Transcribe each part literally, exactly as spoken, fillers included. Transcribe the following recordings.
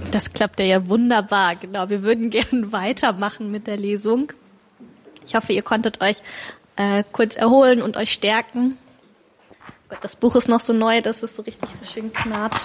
Das klappt ja wunderbar. Genau, wir würden gerne weitermachen mit der Lesung. Ich hoffe, ihr konntet euch äh, kurz erholen und euch stärken. Gott, das Buch ist noch so neu, dass es so richtig so schön knatscht.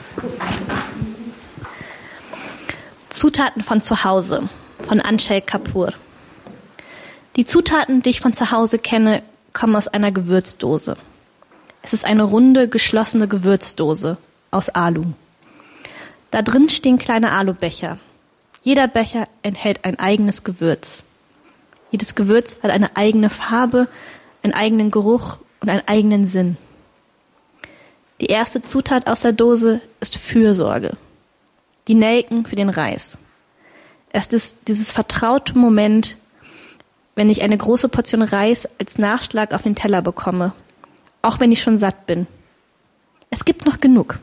Zutaten von zu Hause von Anshel Kapoor. Die Zutaten, die ich von zu Hause kenne, kommen aus einer Gewürzdose. Es ist eine runde, geschlossene Gewürzdose aus Alu. Da drin stehen kleine Alubecher. Jeder Becher enthält ein eigenes Gewürz. Jedes Gewürz hat eine eigene Farbe, einen eigenen Geruch und einen eigenen Sinn. Die erste Zutat aus der Dose ist Fürsorge. Die Nelken für den Reis. Es ist dieses vertraute Moment, wenn ich eine große Portion Reis als Nachschlag auf den Teller bekomme, auch wenn ich schon satt bin. Es gibt noch genug.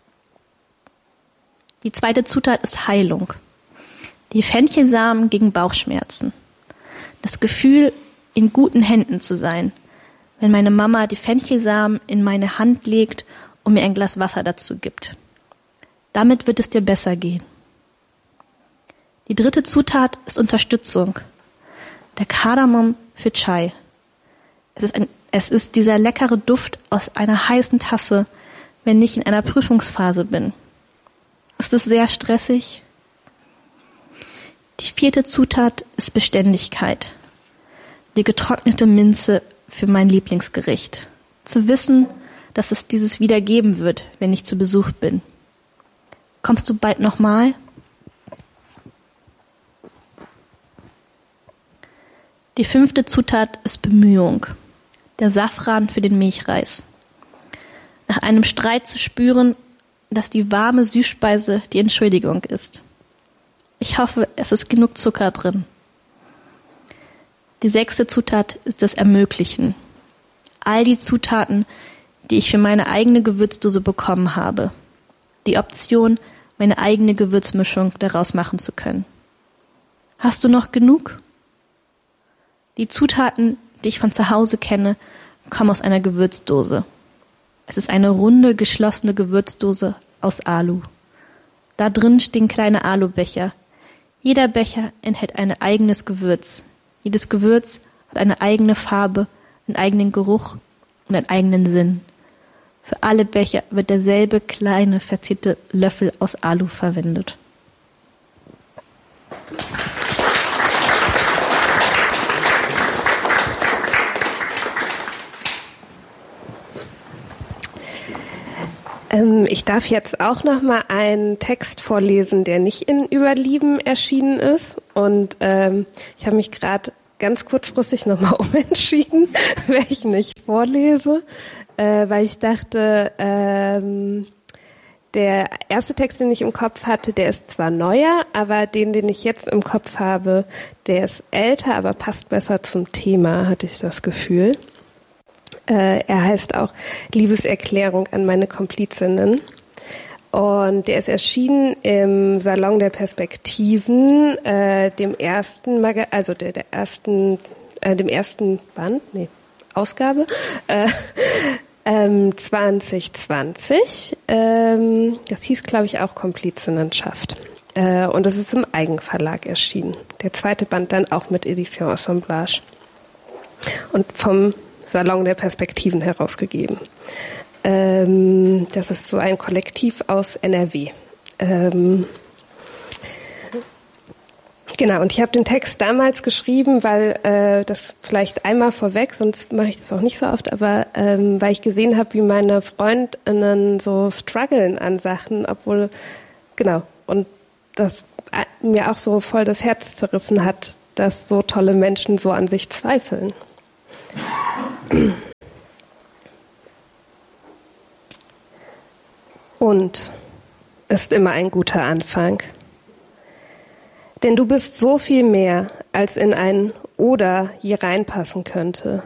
Die zweite Zutat ist Heilung. Die Fenchelsamen gegen Bauchschmerzen. Das Gefühl, in guten Händen zu sein, wenn meine Mama die Fenchelsamen in meine Hand legt und mir ein Glas Wasser dazu gibt. Damit wird es dir besser gehen. Die dritte Zutat ist Unterstützung. Der Kardamom für Chai. Es ist, ein, es ist dieser leckere Duft aus einer heißen Tasse, wenn ich in einer Prüfungsphase bin. Ist es sehr stressig? Die vierte Zutat ist Beständigkeit. Die getrocknete Minze für mein Lieblingsgericht. Zu wissen, dass es dieses wieder geben wird, wenn ich zu Besuch bin. Kommst du bald nochmal? Die fünfte Zutat ist Bemühung. Der Safran für den Milchreis. Nach einem Streit zu spüren, dass die warme Süßspeise die Entschuldigung ist. Ich hoffe, es ist genug Zucker drin. Die sechste Zutat ist das Ermöglichen. All die Zutaten, die ich für meine eigene Gewürzdose bekommen habe. Die Option, meine eigene Gewürzmischung daraus machen zu können. Hast du noch genug? Die Zutaten, die ich von zu Hause kenne, kommen aus einer Gewürzdose. Es ist eine runde, geschlossene Gewürzdose aus Alu. Da drin stehen kleine Alubecher. Jeder Becher enthält ein eigenes Gewürz. Jedes Gewürz hat eine eigene Farbe, einen eigenen Geruch und einen eigenen Sinn. Für alle Becher wird derselbe kleine, verzierte Löffel aus Alu verwendet. Ähm, ich darf jetzt auch noch mal einen Text vorlesen, der nicht in Überlieben erschienen ist. Und ähm, ich habe mich gerade ganz kurzfristig noch mal umentschieden, welchen ich vorlese, äh, weil ich dachte, ähm, der erste Text, den ich im Kopf hatte, der ist zwar neuer, aber den, den ich jetzt im Kopf habe, der ist älter, aber passt besser zum Thema, hatte ich das Gefühl. Äh, er heißt auch Liebeserklärung an meine Komplizinnen. Und der ist erschienen im Salon der Perspektiven, äh, dem ersten, Maga- also der, der ersten, äh, dem ersten Band, nee, Ausgabe, äh, ähm, zwanzig zwanzig. Ähm, das hieß, glaube ich, auch Komplizinnenschaft. Äh, und das ist im Eigenverlag erschienen. Der zweite Band dann auch mit Edition Assemblage. Und vom Salon der Perspektiven herausgegeben. Ähm, das ist so ein Kollektiv aus N R W. Ähm, genau, und ich habe den Text damals geschrieben, weil äh, das vielleicht einmal vorweg, sonst mache ich das auch nicht so oft, aber ähm, weil ich gesehen habe, wie meine Freundinnen so strugglen an Sachen, obwohl, genau, und das mir auch so voll das Herz zerrissen hat, dass so tolle Menschen so an sich zweifeln. Und ist immer ein guter Anfang. Denn du bist so viel mehr, als in ein Oder je reinpassen könnte.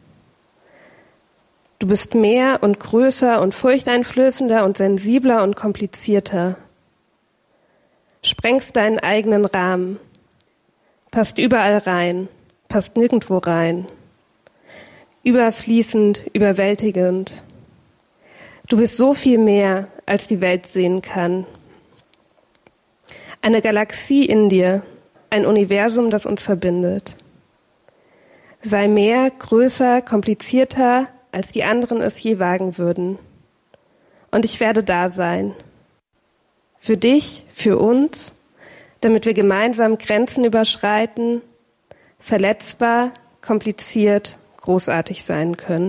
Du bist mehr und größer und furchteinflößender und sensibler und komplizierter. Sprengst deinen eigenen Rahmen, passt überall rein, passt nirgendwo rein. Überfließend, überwältigend. Du bist so viel mehr, als die Welt sehen kann. Eine Galaxie in dir, ein Universum, das uns verbindet. Sei mehr, größer, komplizierter, als die anderen es je wagen würden. Und ich werde da sein. Für dich, für uns, damit wir gemeinsam Grenzen überschreiten, verletzbar, kompliziert, großartig sein können.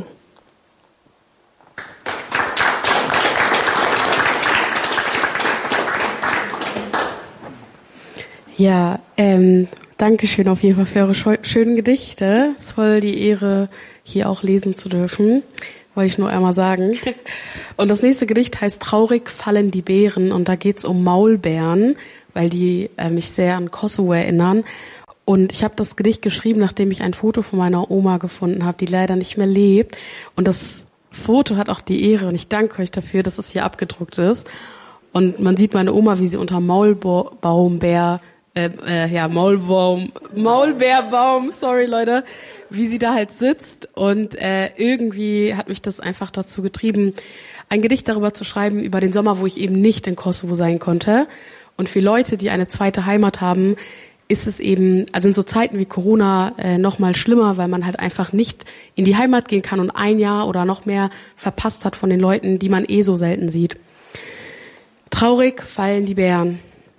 Ja, ähm, danke schön auf jeden Fall für eure schö- schönen Gedichte. Es ist voll die Ehre, hier auch lesen zu dürfen. Wollte ich nur einmal sagen. Und das nächste Gedicht heißt Traurig fallen die Beeren und da geht's um Maulbeeren, weil die äh, mich sehr an Kosovo erinnern. Und ich habe das Gedicht geschrieben, nachdem ich ein Foto von meiner Oma gefunden habe, die leider nicht mehr lebt. Und das Foto hat auch die Ehre und ich danke euch dafür, dass es hier abgedruckt ist. Und man sieht meine Oma, wie sie unter Maulbaumbeer Äh, äh, ja, Maulbaum, Maulbeerbaum, sorry Leute, wie sie da halt sitzt und äh, irgendwie hat mich das einfach dazu getrieben, ein Gedicht darüber zu schreiben, über den Sommer, wo ich eben nicht in Kosovo sein konnte. Und für Leute, die eine zweite Heimat haben, ist es eben, also in so Zeiten wie Corona äh, noch mal schlimmer, weil man halt einfach nicht in die Heimat gehen kann und ein Jahr oder noch mehr verpasst hat von den Leuten, die man eh so selten sieht. Traurig fallen die Beeren.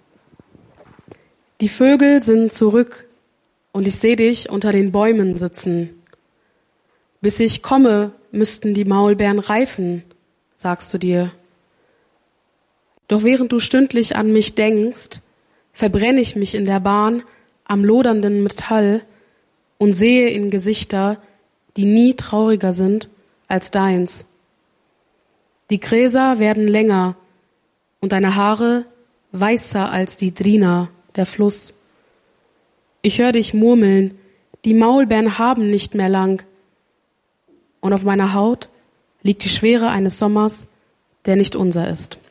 Die Vögel sind zurück und ich sehe dich unter den Bäumen sitzen. Bis ich komme, müssten die Maulbeeren reifen, sagst du dir. Doch während du stündlich an mich denkst, verbrenne ich mich in der Bahn am lodernden Metall und sehe in Gesichter, die nie trauriger sind als deins. Die Gräser werden länger und deine Haare weißer als die Drina, der Fluss. Ich höre dich murmeln, die Maulbeeren haben nicht mehr lang. Und auf meiner Haut liegt die Schwere eines Sommers, der nicht unser ist.